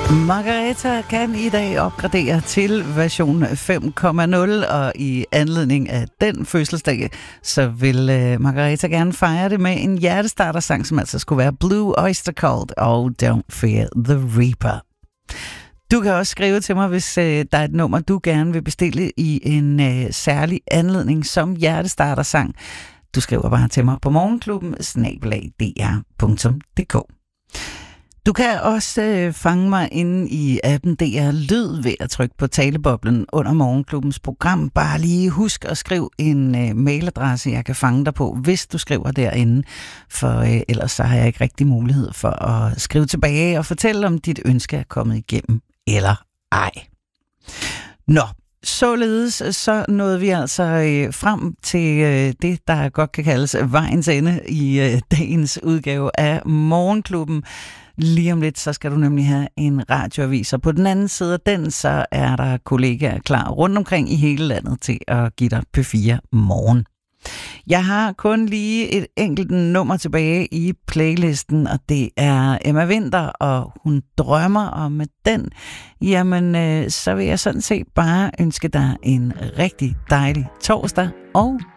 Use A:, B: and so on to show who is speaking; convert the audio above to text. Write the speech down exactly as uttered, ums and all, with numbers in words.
A: Margareta kan i dag opgradere til version fem punkt nul, og i anledning af den fødselsdag, så vil uh, Margareta gerne fejre det med en hjertestartersang, som altså skulle være Blue Oyster Cult og Don't Fear the Reaper. Du kan også skrive til mig, hvis uh, der er et nummer, du gerne vil bestille i en uh, særlig anledning som hjertestartersang. Du skriver bare til mig på morgenklubben snabel-a d r punktum d k. Du kan også øh, fange mig inde i appen D R Lyd ved at trykke på taleboblen under Morgenklubbens program. Bare lige husk at skrive en øh, mailadresse, jeg kan fange dig på, hvis du skriver derinde. For øh, ellers så har jeg ikke rigtig mulighed for at skrive tilbage og fortælle, om dit ønske er kommet igennem eller ej. Nå. Således så nåede vi altså øh, frem til øh, det, der godt kan kaldes vejens ende i øh, dagens udgave af Morgenklubben. Lige om lidt, så skal du nemlig have en radioavis, og på den anden side af den, så er der kollegaer klar rundt omkring i hele landet til at give dig P fire morgen. Jeg har kun lige et enkelt nummer tilbage i playlisten, og det er Emma Winther, og Hun drømmer, og med den, jamen, øh, så vil jeg sådan set bare ønske dig en rigtig dejlig torsdag, og